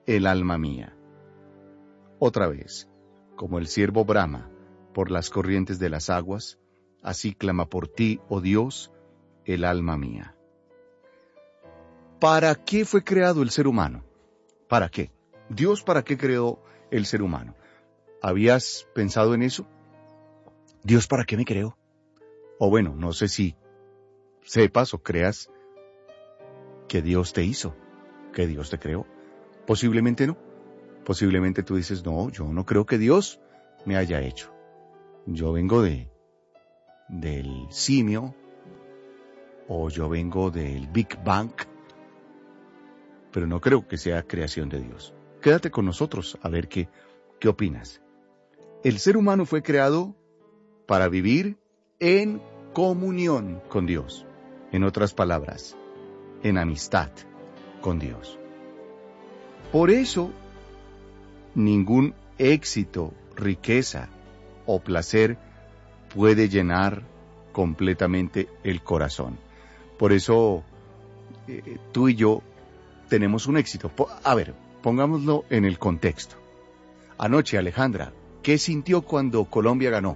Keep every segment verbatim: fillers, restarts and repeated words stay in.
el alma mía. Otra vez, como el ciervo brama por las corrientes de las aguas, así clama por ti, oh Dios, el alma mía. ¿Para qué fue creado el ser humano? ¿Para qué? Dios, ¿para qué creó el ser humano? ¿Habías pensado en eso? ¿Dios para qué me creó? O bueno, no sé si sepas o creas que Dios te hizo, que Dios te creó. Posiblemente no. Posiblemente tú dices, no, yo no creo que Dios me haya hecho. Yo vengo de del simio, o yo vengo del Big Bang, pero no creo que sea creación de Dios. Quédate con nosotros a ver qué, qué opinas. El ser humano fue creado para vivir en comunión con Dios. En otras palabras, en amistad con Dios. Por eso, ningún éxito, riqueza o placer puede llenar completamente el corazón. Por eso, eh, tú y yo tenemos un éxito. A ver, pongámoslo en el contexto. Anoche, Alejandra, ¿qué sintió cuando Colombia ganó?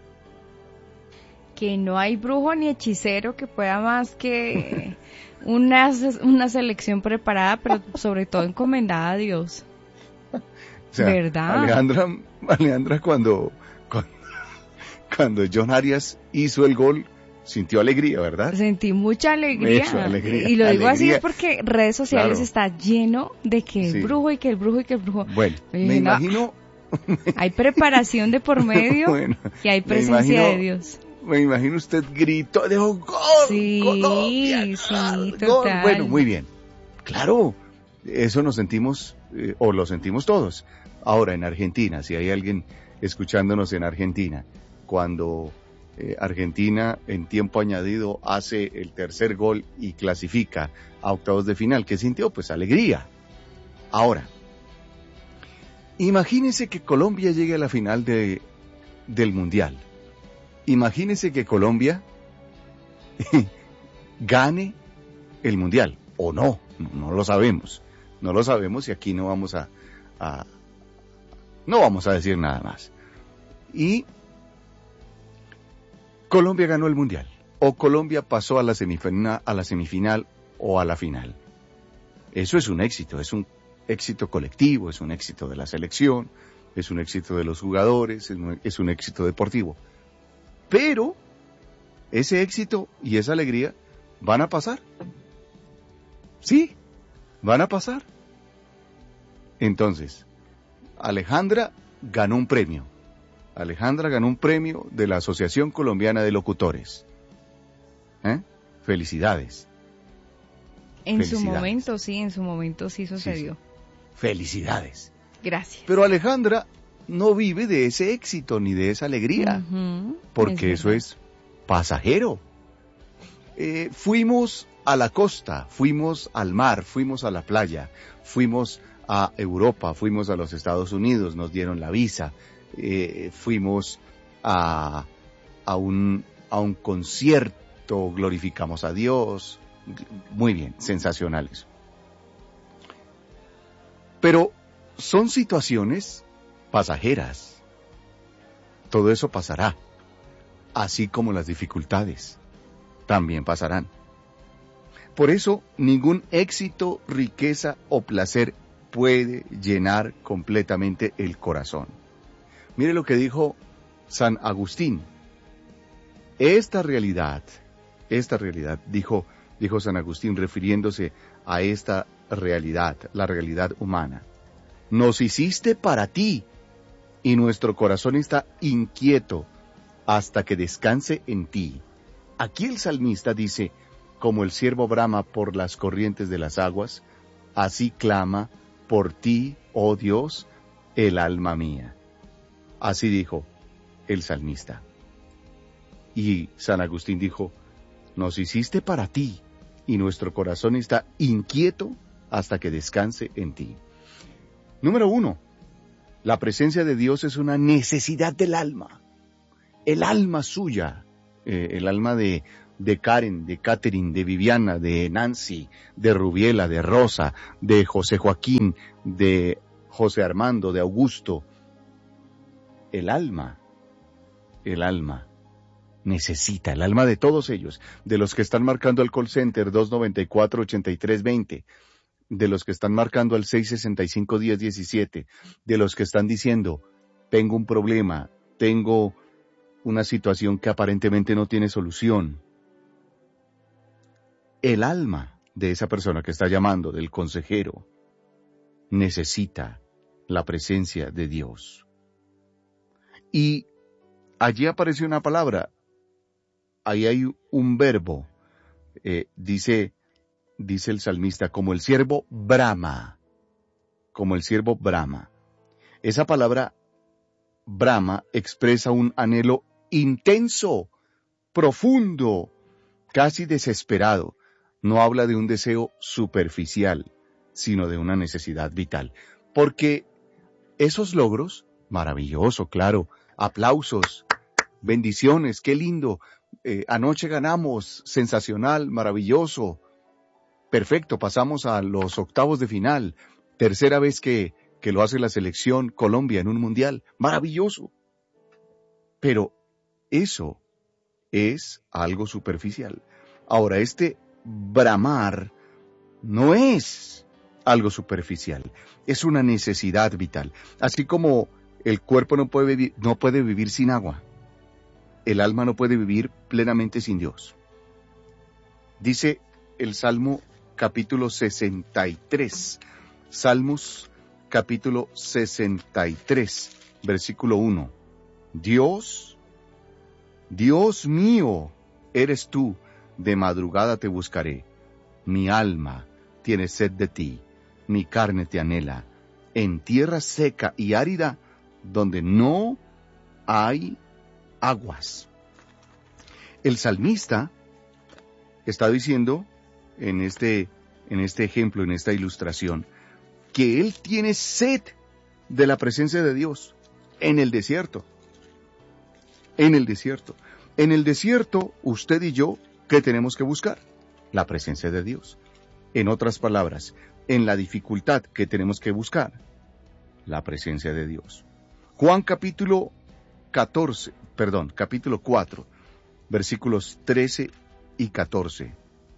Que no hay brujo ni hechicero que pueda más que una, una selección preparada, pero sobre todo encomendada a Dios. O sea, ¿verdad? Alejandra, Alejandra cuando, cuando, cuando John Arias hizo el gol, sintió alegría, ¿verdad? Sentí mucha alegría. Eso, alegría y lo digo alegría. así es porque redes sociales Claro. Está lleno de que el Sí. brujo y que el brujo y que el brujo. Bueno, Oye, me no, imagino... hay preparación de por medio Bueno, y hay me presencia imagino- de Dios. Me imagino usted gritó, dijo, ¡gol! Sí, Colombia, sí, gol, total. gol. Bueno, muy bien. Claro, eso nos sentimos, eh, o lo sentimos todos. Ahora, en Argentina, si hay alguien escuchándonos en Argentina, cuando eh, Argentina en tiempo añadido hace el tercer gol y clasifica a octavos de final, ¿qué sintió? Pues alegría. Ahora, imagínese que Colombia llegue a la final de, del Mundial. Imagínese que Colombia gane el Mundial, o no, no, no lo sabemos, no lo sabemos y aquí no vamos a, a, no vamos a decir nada más. Y Colombia ganó el Mundial, o Colombia pasó a la semifinal, a la semifinal o a la final. Eso es un éxito, es un éxito colectivo, es un éxito de la selección, es un éxito de los jugadores, es un, es un éxito deportivo. Pero ese éxito y esa alegría van a pasar. Sí, van a pasar. Entonces, Alejandra ganó un premio. Alejandra ganó un premio de la Asociación Colombiana de Locutores. ¿Eh? Felicidades. En su Felicidades. momento, sí, en su momento sí sucedió. Sí, sí. Felicidades. Gracias. Pero Alejandra no vive de ese éxito ni de esa alegría, Ujú, porque es eso verdad. es pasajero. Eh, fuimos a la costa, fuimos al mar, fuimos a la playa, fuimos a Europa, fuimos a los Estados Unidos, nos dieron la visa, eh, fuimos a, a, un, a un concierto, glorificamos a Dios, muy bien, sensacional eso. Pero son situaciones pasajeras. Todo eso pasará, así como las dificultades también pasarán. Por eso, ningún éxito, riqueza o placer puede llenar completamente el corazón. Mire lo que dijo San Agustín. Esta realidad, esta realidad, dijo, dijo San Agustín refiriéndose a esta realidad, la realidad humana. Nos hiciste para ti, y nuestro corazón está inquieto hasta que descanse en ti. Aquí el salmista dice, como el ciervo brama por las corrientes de las aguas, así clama por ti, oh Dios, el alma mía. Así dijo el salmista. Y San Agustín dijo, nos hiciste para ti, y nuestro corazón está inquieto hasta que descanse en ti. Número uno, la presencia de Dios es una necesidad del alma. El alma suya, eh, el alma de de Karen, de Catherine, de Viviana, de Nancy, de Rubiela, de Rosa, de José Joaquín, de José Armando, de Augusto. El alma, el alma necesita, el alma de todos ellos, de los que están marcando al call center dos noventa y cuatro, ochenta y tres veinte, de los que están marcando al seis sesenta y cinco, diez diecisiete, de los que están diciendo, tengo un problema, tengo una situación que aparentemente no tiene solución. El alma de esa persona que está llamando, del consejero, necesita la presencia de Dios. Y allí aparece una palabra, ahí hay un verbo, eh, dice, dice el salmista, como el siervo brama, como el siervo brama. Esa palabra brama expresa un anhelo intenso, profundo, casi desesperado. No habla de un deseo superficial, sino de una necesidad vital. Porque esos logros, maravilloso, claro, aplausos, bendiciones, qué lindo, eh, anoche ganamos, sensacional, maravilloso, perfecto, pasamos a los octavos de final, tercera vez que, que lo hace la selección Colombia en un mundial, maravilloso. Pero eso es algo superficial. Ahora, este bramar no es algo superficial, es una necesidad vital. Así como el cuerpo no puede vivir, no puede vivir sin agua, el alma no puede vivir plenamente sin Dios. Dice el Salmo capítulo sesenta y tres, Salmos capítulo sesenta y tres, versículo uno. Dios, Dios mío, eres tú, de madrugada te buscaré. Mi alma tiene sed de ti, mi carne te anhela, en tierra seca y árida, donde no hay aguas. El salmista está diciendo en este, en este ejemplo, en esta ilustración, que él tiene sed de la presencia de Dios en el desierto. En el desierto. En el desierto, usted y yo, ¿qué tenemos que buscar? La presencia de Dios. En otras palabras, en la dificultad, ¿qué tenemos que buscar? La presencia de Dios. Juan capítulo catorce, perdón, capítulo cuatro, versículos trece y catorce.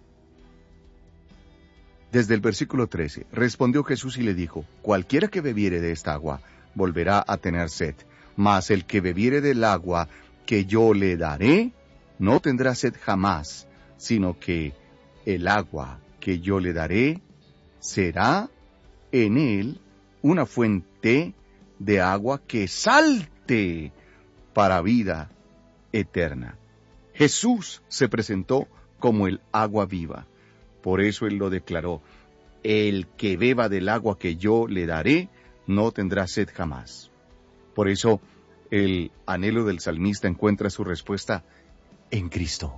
Desde el versículo trece, respondió Jesús y le dijo, cualquiera que bebiere de esta agua, volverá a tener sed, mas el que bebiere del agua que yo le daré, no tendrá sed jamás, sino que el agua que yo le daré será en él una fuente de agua que salte para vida eterna. Jesús se presentó como el agua viva. Por eso él lo declaró, el que beba del agua que yo le daré, no tendrá sed jamás. Por eso el anhelo del salmista encuentra su respuesta en Cristo.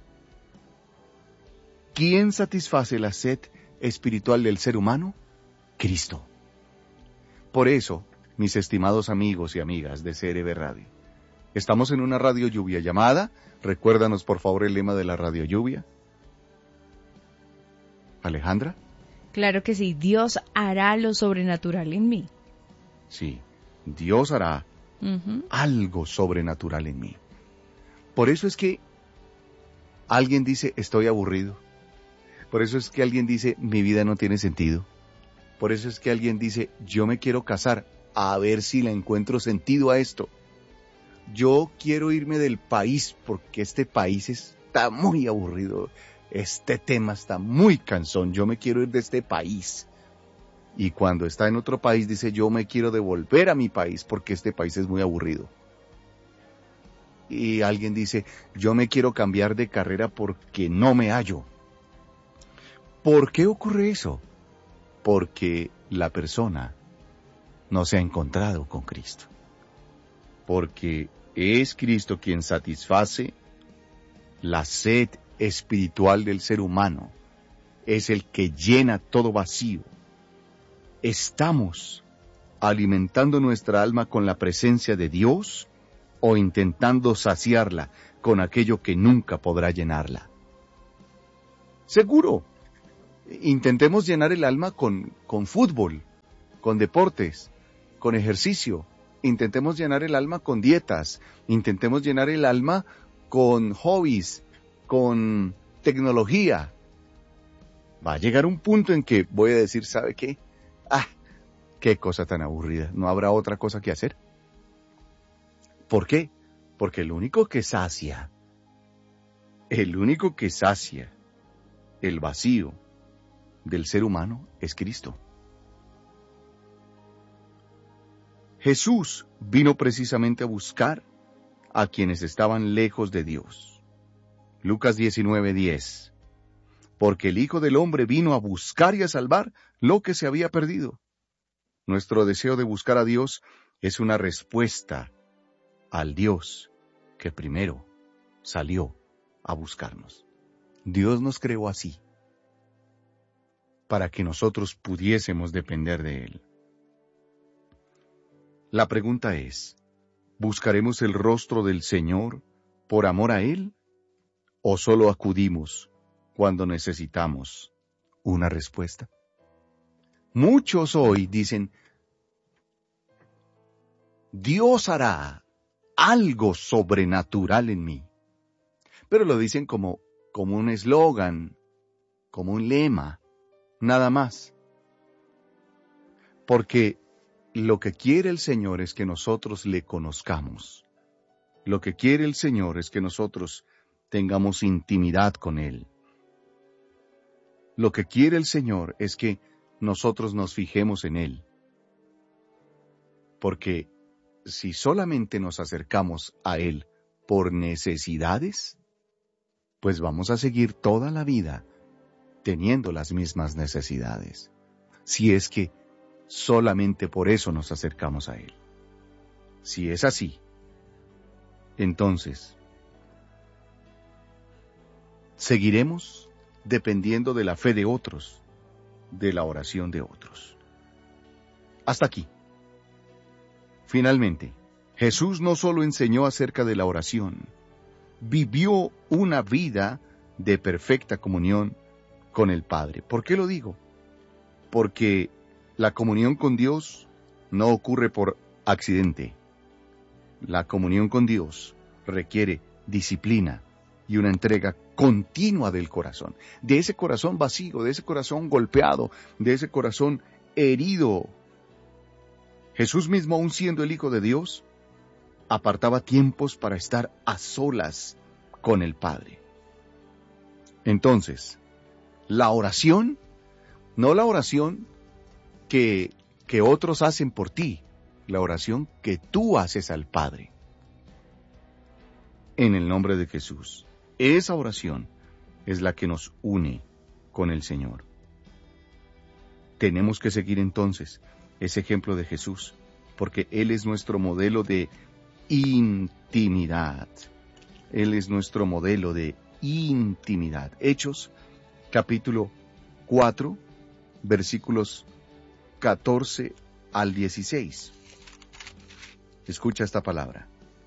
¿Quién satisface la sed espiritual del ser humano? Cristo. Por eso, mis estimados amigos y amigas de C R V Radio, estamos en una radio lluvia llamada, recuérdanos por favor el lema de la radio lluvia. Alejandra. Claro que sí, Dios hará lo sobrenatural en mí. Sí, Dios hará uh-huh. algo sobrenatural en mí. Por eso es que alguien dice, estoy aburrido. Por eso es que alguien dice, mi vida no tiene sentido. Por eso es que alguien dice, yo me quiero casar, a ver si le encuentro sentido a esto. Yo quiero irme del país porque este país está muy aburrido. Este tema está muy cansón, yo me quiero ir de este país. Y cuando está en otro país dice, yo me quiero devolver a mi país porque este país es muy aburrido. Y alguien dice, yo me quiero cambiar de carrera porque no me hallo. ¿Por qué ocurre eso? Porque la persona no se ha encontrado con Cristo. Porque es Cristo quien satisface la sed espiritual del ser humano. Es el que llena todo vacío. ¿Estamos alimentando nuestra alma con la presencia de Dios o intentando saciarla con aquello que nunca podrá llenarla? Seguro. Intentemos llenar el alma con, con fútbol, con deportes, con ejercicio. Intentemos llenar el alma con dietas. Intentemos llenar el alma con hobbies, con tecnología. Va a llegar un punto en que voy a decir, ¿sabe qué? Ah, qué cosa tan aburrida. ¿No habrá otra cosa que hacer? ¿Por qué? Porque el único que sacia, el único que sacia el vacío del ser humano es Cristo. Jesús vino precisamente a buscar a quienes estaban lejos de Dios. Lucas diecinueve diez. Porque el Hijo del Hombre vino a buscar y a salvar lo que se había perdido. Nuestro deseo de buscar a Dios es una respuesta al Dios que primero salió a buscarnos. Dios nos creó así, para que nosotros pudiésemos depender de Él. La pregunta es, ¿buscaremos el rostro del Señor por amor a Él? ¿O solo acudimos cuando necesitamos una respuesta? Muchos hoy dicen, Dios hará algo sobrenatural en mí. Pero lo dicen como, como un eslogan, como un lema, nada más. Porque lo que quiere el Señor es que nosotros le conozcamos. Lo que quiere el Señor es que nosotros tengamos intimidad con Él. Lo que quiere el Señor es que nosotros nos fijemos en Él. Porque si solamente nos acercamos a Él por necesidades, pues vamos a seguir toda la vida teniendo las mismas necesidades. Si es que solamente por eso nos acercamos a Él. Si es así, entonces, seguiremos dependiendo de la fe de otros, de la oración de otros. Hasta aquí. Finalmente, Jesús no solo enseñó acerca de la oración, vivió una vida de perfecta comunión con el Padre. ¿Por qué lo digo? Porque la comunión con Dios no ocurre por accidente. La comunión con Dios requiere disciplina y una entrega continua del corazón, de ese corazón vacío, de ese corazón golpeado, de ese corazón herido. Jesús mismo, aun siendo el Hijo de Dios, apartaba tiempos para estar a solas con el Padre. Entonces, la oración, no la oración que, que otros hacen por ti, la oración que tú haces al Padre. En el nombre de Jesús. Esa oración es la que nos une con el Señor. Tenemos que seguir entonces ese ejemplo de Jesús, porque Él es nuestro modelo de intimidad. Él es nuestro modelo de intimidad. Hechos, capítulo cuatro, versículos catorce al dieciséis. Escucha esta palabra.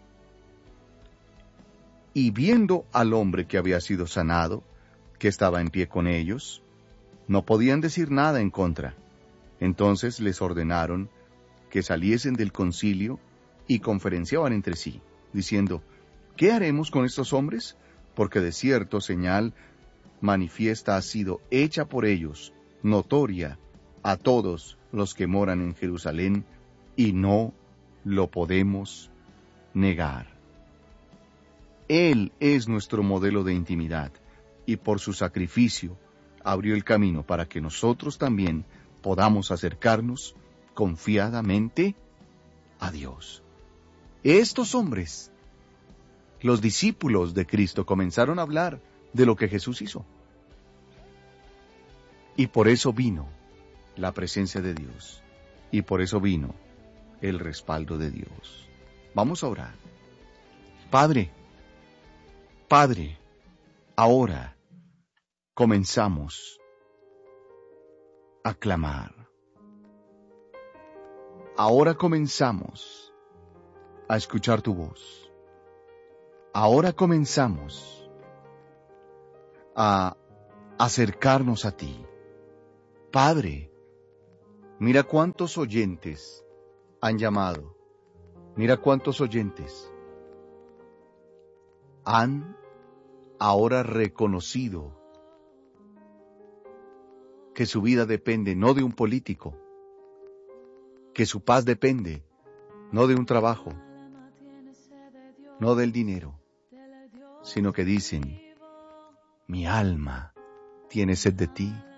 Y viendo al hombre que había sido sanado, que estaba en pie con ellos, no podían decir nada en contra. Entonces les ordenaron que saliesen del concilio y conferenciaban entre sí, diciendo, ¿qué haremos con estos hombres? Porque de cierto señal manifiesta ha sido hecha por ellos, notoria a todos los que moran en Jerusalén, y no lo podemos negar. Él es nuestro modelo de intimidad, y por su sacrificio abrió el camino para que nosotros también podamos acercarnos confiadamente a Dios. Estos hombres, los discípulos de Cristo, comenzaron a hablar de lo que Jesús hizo. Y por eso vino la presencia de Dios, y por eso vino el respaldo de Dios. Vamos a orar. Padre, Padre, ahora comenzamos a clamar. Ahora comenzamos a escuchar tu voz. Ahora comenzamos a acercarnos a ti. Padre, mira cuántos oyentes han llamado, mira cuántos oyentes han ahora reconocido que su vida depende no de un político, que su paz depende no de un trabajo, no del dinero, sino que dicen, mi alma tiene sed de ti,